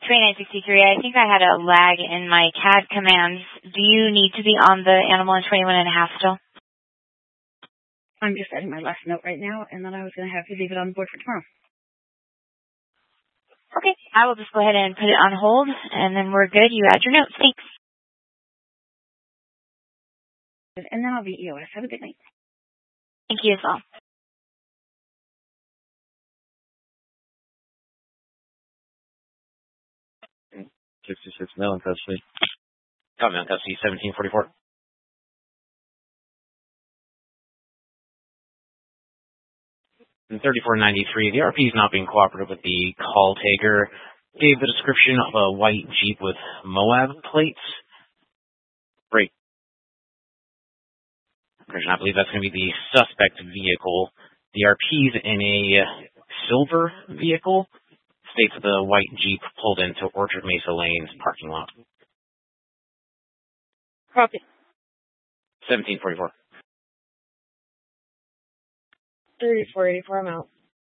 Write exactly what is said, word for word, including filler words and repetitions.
twenty-nine sixty-three, I think I had a lag in my C A D commands. Do you need to be on the animal in twenty-one and a half still? I'm just adding my last note right now, and then I was going to have to leave it on board for tomorrow. Okay, I will just go ahead and put it on hold, and then we're good. You add your notes. Thanks. And then I'll be E O S. Have a good night. Thank you as well. sixty-six male in custody. Got male in custody, seventeen forty-four. And thirty-four ninety-three, the R P is not being cooperative with the call taker. Gave the description of a white Jeep with Moab plates. Great. I believe that's going to be the suspect vehicle. The R P's in a silver vehicle. States that the white Jeep pulled into Orchard Mesa Lane's parking lot. Copy. seventeen forty-four. thirty-four eighty-four, I'm out.